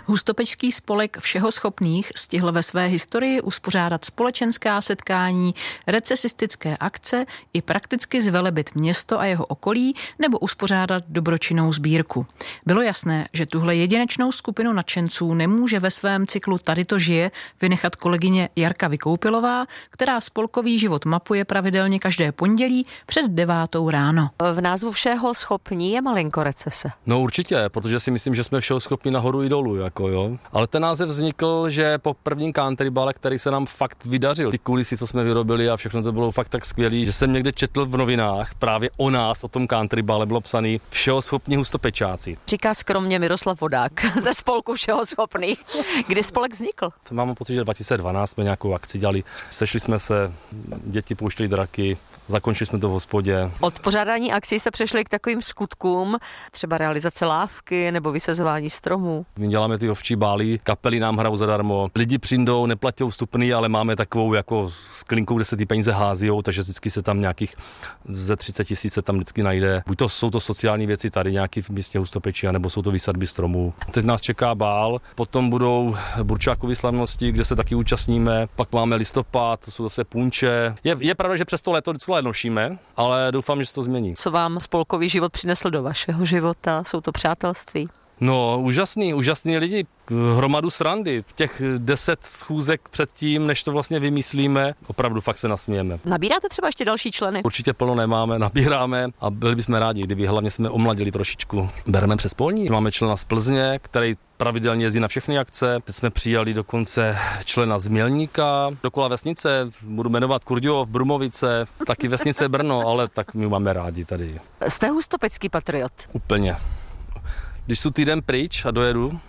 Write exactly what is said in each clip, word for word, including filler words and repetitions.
Hustopečský spolek všeho schopných stihl ve své historii uspořádat společenská setkání, recesistické akce i prakticky zvelebit město a jeho okolí nebo uspořádat dobročinnou sbírku. Bylo jasné, že tuhle jedinečnou skupinu nadšenců nemůže ve svém cyklu Tady to žije vynechat kolegyně Jarka Vykoupilová, která spolkový život mapuje pravidelně každé pondělí před devátou ráno. V názvu všeho schopní je malinko recese. No určitě, protože si myslím, že jsme všeho schopni nahoru i dolů, jako jo. Ale ten název vznikl, že po prvním countrybale, který se nám fakt vydařil. Ty kulisy, co jsme vyrobili a všechno to bylo fakt tak skvělý, že jsem někde četl v novinách právě o nás, o tom countrybale bylo psaný všeho schopní hustopečáci. Říká skromně Miroslav Vodák ze spolku všeho schopných. Kdy spolek vznikl? Mám pocit, že dva tisíce dvanáct jsme nějakou akci dělali. Sešli jsme se, děti pouštěli draky, zakončili jsme to v hospodě. Od pořádání akcí jste přešli k takovým skutkům, třeba realizace lávky nebo vysazování stromů. My děláme ty ovčí bály, kapely nám hrajou zadarmo. Lidi přijdou, neplatí vstupný, ale máme takovou jako sklinku, kde se ty peníze házijou, takže vždycky se tam nějakých ze třicet tisíc se tam vždycky najde. Buď to jsou to sociální věci tady nějaký v místě Hustopeči, nebo jsou to výsadby stromů. Teď nás čeká bál, potom budou burčákové slavnosti, kde se taky účastníme. Pak máme listopad, to jsou zase punče. Je, je pravda, že přes to léto vždycky nošíme, ale doufám, že se to změní. Co vám spolkový život přinesl do vašeho života? Jsou to přátelství? No, úžasný, úžasný lidi, hromadu srandy. Těch deset schůzek předtím, než to vlastně vymyslíme, opravdu fakt se nasmějeme. Nabíráte třeba ještě další členy? Určitě plno nemáme, nabíráme a byli bychom rádi, kdyby hlavně jsme omladili trošičku. Bereme přes polní. Máme člena z Plzně, který pravidelně jezdí na všechny akce. Teď jsme přijali dokonce člena z Mělníka, dokola vesnice, budu jmenovat Kurďov, Brumovice, taky vesnice Brno, ale tak my máme rádi tady. Jste hustopecký patriot? Úplně. Když jsou týden pryč a dojedu,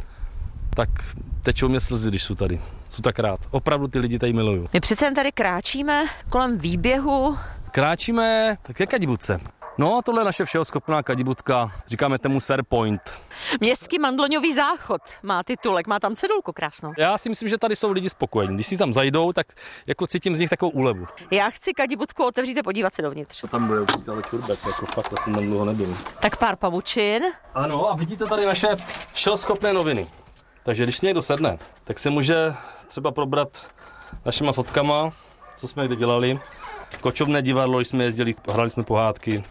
tak tečou mě slzy, když jsou tady. Jsou tak rád. Opravdu ty lidi tady miluju. My přece jen tady kráčíme kolem výběhu. Kráčíme ke Kadibudce. No a tohle je naše všehoschopná Kadibudka, říkáme tomu Sir Point. Městský mandloňový záchod má titulek, má tam cedulku krásnou. Já si myslím, že tady jsou lidi spokojení. Když si tam zajdou, tak jako cítím z nich takovou úlevu. Já chci Kadibudku otevřít a podívat se dovnitř. To tam bude určitě ale čurbec, jako fakt, já jsem tam dlouho nebyl. Tak pár pavučin. Ano, a vidíte tady naše všehoschopné noviny. Takže když někdo sedne, tak se může třeba probrat našima fotkama, co jsme kde dělali. Kočovné divadlo, jsme jezdili, hrali jsme pohádky.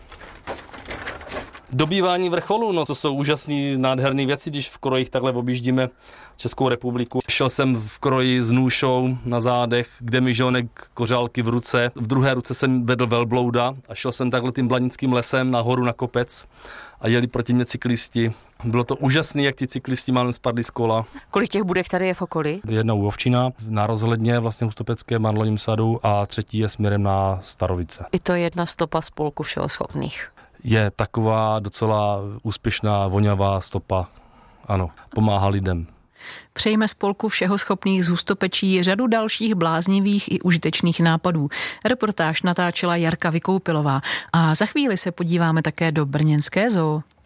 Dobývání vrcholů, no to jsou úžasné, nádherné věci, když v krojích takhle objíždíme Českou republiku. Šel jsem v kroji s nůšou na zádech, kde mi žonek kořálky v ruce. V druhé ruce jsem vedl velblouda a šel jsem takhle tím blanickým lesem nahoru na kopec a jeli proti mě cyklisti. Bylo to úžasné, jak ti cyklisti málem spadli z kola. Kolik těch budek tady je v okolí? Jedna u Ovčina, na rozhledně vlastně Hustopecké mandloním sadu a třetí je směrem na Starovice. I to je jedna stopa spolku všeho schopných. Je taková docela úspěšná, vonavá stopa. Ano, pomáhá lidem. Přejme spolku všeho schopných z Hustopečí řadu dalších bláznivých i užitečných nápadů. Reportáž natáčela Jarka Vykoupilová a za chvíli se podíváme také do brněnské zoo.